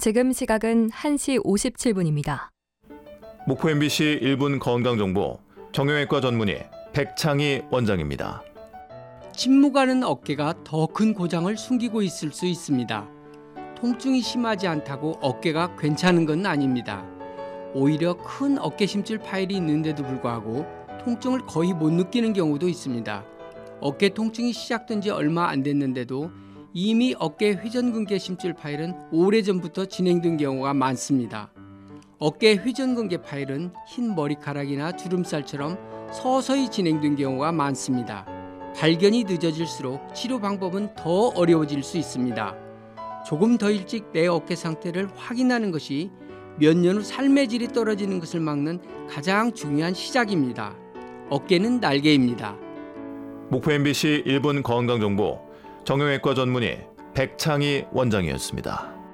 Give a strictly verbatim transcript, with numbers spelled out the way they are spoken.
지금 시각은 한 시 오십칠 분입니다. 목포 엠비씨 일 분 건강정보 정형외과 전문의 백창희 원장입니다. 침묵하는 어깨가 더 큰 고장을 숨기고 있을 수 있습니다. 통증이 심하지 않다고 어깨가 괜찮은 건 아닙니다. 오히려 큰 어깨 심줄 파열이 있는데도 불구하고 통증을 거의 못 느끼는 경우도 있습니다. 어깨 통증이 시작된 지 얼마 안 됐는데도 이미 어깨 회전근개 심줄 파열은 오래전부터 진행된 경우가 많습니다. 어깨 회전근개 파열은 흰 머리카락이나 주름살처럼 서서히 진행된 경우가 많습니다. 발견이 늦어질수록 치료 방법은 더 어려워질 수 있습니다. 조금 더 일찍 내 어깨 상태를 확인하는 것이 몇 년 후 삶의 질이 떨어지는 것을 막는 가장 중요한 시작입니다. 어깨는 날개입니다. 목포 엠비씨 일 분 건강정보 정형외과 전문의 백창희 원장이었습니다.